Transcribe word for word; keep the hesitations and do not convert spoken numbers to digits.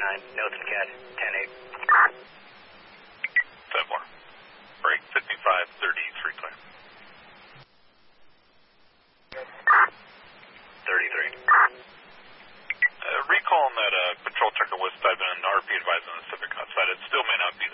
nine, Nilton Cat, ten eight. ten four. Break fifty-five thirty-three clear. thirty-three. Uh, recall on that uh, patrol checker was diving in, R P advising on the Civic outside. It still may not be